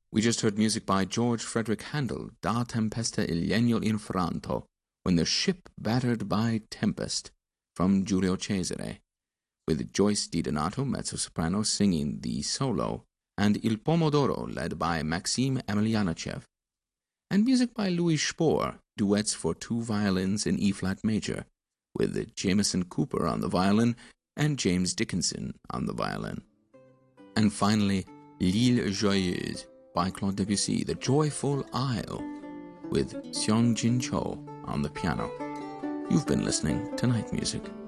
We just heard music by George Frederick Handel, Da tempesta il legno infranto, When the Ship Battered by Tempest, from Giulio Cesare, with Joyce DiDonato, mezzo-soprano, singing the solo, and Il Pomodoro, led by Maxim Emelianachev. And music by Louis Spohr, duets for two violins in E-flat major, with Jameson Cooper on the violin and James Dickinson on the violin. And finally, L'Île Joyeuse by Claude Debussy, The Joyful Isle, with Seong Jin Cho on the piano. You've been listening to Night Music.